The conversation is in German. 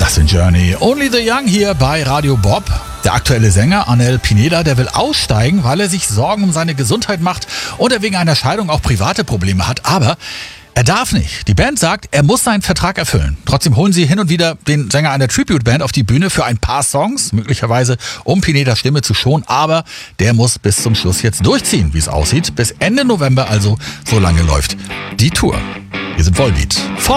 Das sind Journey. Only the Young hier bei Radio Bob. Der aktuelle Sänger Anel Pineda, der will aussteigen, weil er sich Sorgen um seine Gesundheit macht und er wegen einer Scheidung auch private Probleme hat. Aber er darf nicht. Die Band sagt, er muss seinen Vertrag erfüllen. Trotzdem holen sie hin und wieder den Sänger einer Tribute-Band auf die Bühne für ein paar Songs, möglicherweise um Pinedas Stimme zu schonen. Aber der muss bis zum Schluss jetzt durchziehen, wie es aussieht. Bis Ende November, also so lange läuft die Tour. Wir sind Volbeat.